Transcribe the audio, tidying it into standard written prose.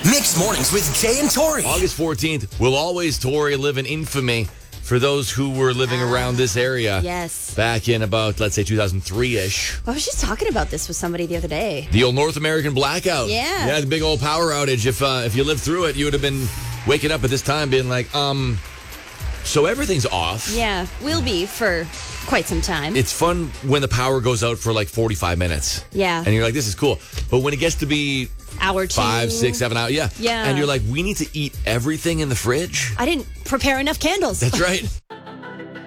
Mixed Mornings with Jay and Tori. August 14th will always, Tori, live in infamy for those who were living around this area. Yes. Back in about, let's say, 2003-ish. I was just talking about this with somebody the other day. The old North American blackout. Yeah. Yeah, the big old power outage. If you lived through it, you would have been waking up at this time being like, so everything's off. Yeah, will be for quite some time. It's fun when the power goes out for like 45 minutes. Yeah. And you're like, this is cool. But when it gets to be Hour 2. 5, 6, 7 hours, yeah. Yeah. And you're like, we need to eat everything in the fridge. I didn't prepare enough candles. That's right.